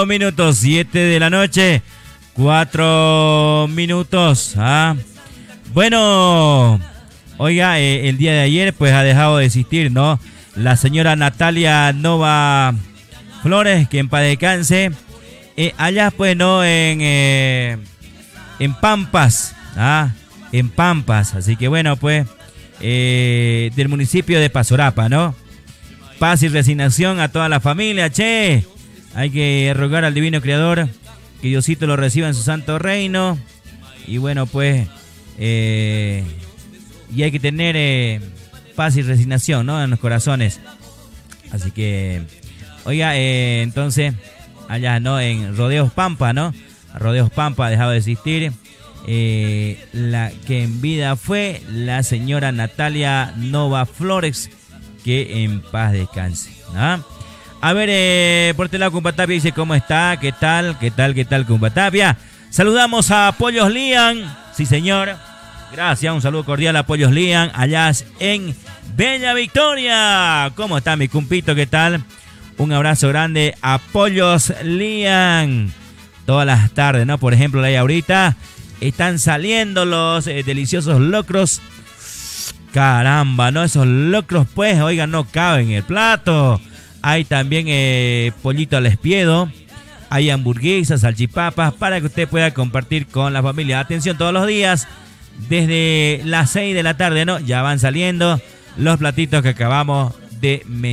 minutos, 7 de la noche, 4 minutos. Bueno, oiga, el día de ayer pues ha dejado de existir, ¿no? La señora Natalia Nova Flores, que en paz descanse. Allá pues, ¿no? En Pampas, en Pampas. Así que bueno, pues, del municipio de Pasorapa, ¿no? Paz y resignación a toda la familia, che. Hay que rogar al divino creador que Diosito lo reciba en su santo reino. Y bueno, pues, y hay que tener paz y resignación, ¿no? En los corazones. Así que, oiga, entonces, allá, ¿no? En Rodeos Pampa, ¿no? Rodeos Pampa ha dejado de existir. La que en vida fue la señora Natalia Nova Flores, que en paz descanse, ¿no? A ver, por este lado, Compa Tapia dice, ¿cómo está? ¿Qué tal, Compa Tapia? Saludamos a Pollos Lian, sí señor, gracias, un saludo cordial a Pollos Lian, allá en Bella Victoria. ¿Cómo está mi cumpito? ¿Qué tal? Un abrazo grande a Pollos Lian. Todas las tardes, ¿no? Por ejemplo, ahí ahorita están saliendo los deliciosos locros. Caramba, ¿no? Esos locros, pues, oigan, no caben en el plato. Hay también pollito al espiedo. Hay hamburguesas, salchipapas, para que usted pueda compartir con la familia. Atención, todos los días, desde las 6 de la tarde, ¿no? Ya van saliendo los platitos que acabamos de mencionar.